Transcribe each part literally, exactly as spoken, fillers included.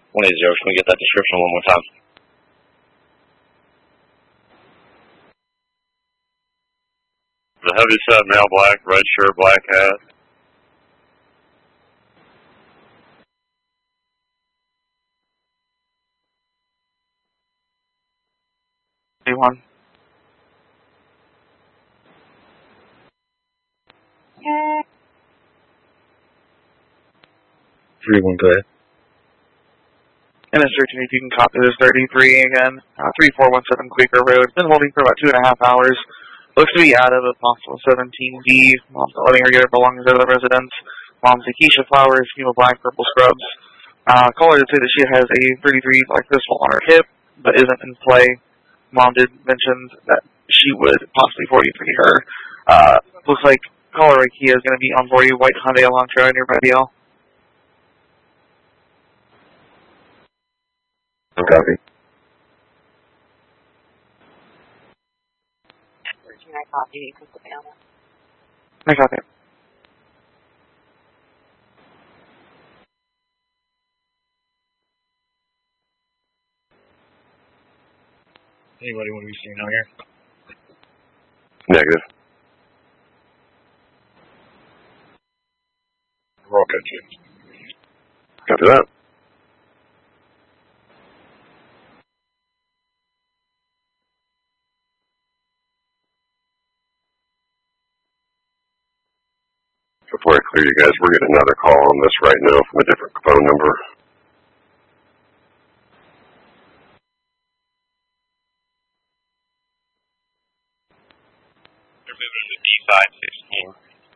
one eighty, can we get that description one more time? The heavy set, male black, red shirt, black hat. One. three one, go ahead. And it's thirteen, if you can copy this thirty-three again. Uh, three four one seven Quaker Road. Been holding for about two and a half hours. Looks to be out of a possible seventeen B. Mom's not letting her get her belongings out of the residence. Mom's Acacia flowers, female black, purple scrubs. Uh, caller did say that she has a thirty-three black pistol on her hip, but isn't in play. Mom did mention that she would possibly forty-three her. Uh, looks like caller IKEA is going to be on forty white Hyundai Elantra nearby B L. Copy. I copy. I copy. Anybody want to be seen out here? Negative. We're all good, too. Copy that. Before I clear you guys, we're getting another call on this right now from a different phone number. They're moving to D side sixteen.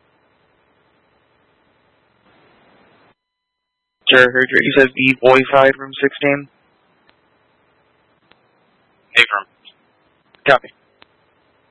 Sure, heard you. You said B boy side room sixteen? Hey, from. Copy.